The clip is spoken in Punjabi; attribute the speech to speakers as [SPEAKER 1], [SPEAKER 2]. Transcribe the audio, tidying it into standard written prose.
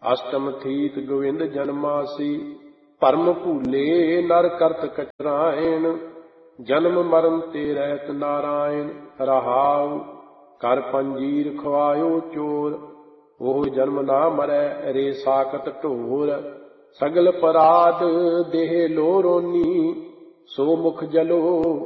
[SPEAKER 1] ਅਸ਼ਟਮ ਥੀਤ ਗੋਵਿੰਦ ਜਨਮਾਸੀ। ਭਰਮ ਭੂਲੇ ਨਰ ਕਰਤ ਕਚਰਾਇਣ, ਜਨਮ ਮਰਨ ਤੇ ਰਹਿਤ ਨਾਰਾਇਣ। ਰਹਾਉ ਕਰ ਪੰਜੀਰ ਖਵਾਇਓ ਚੋਰ, ਉਹ ਜਨਮ ਨਾ ਮਰੈ ਰੇ ਸਾਕਤ ਢੋਰ। ਸਗਲ ਪਰਾਧ ਦੇਹ ਲੋ ਰੋਨੀ, ਸੋ ਮੁਖ ਜਲੋ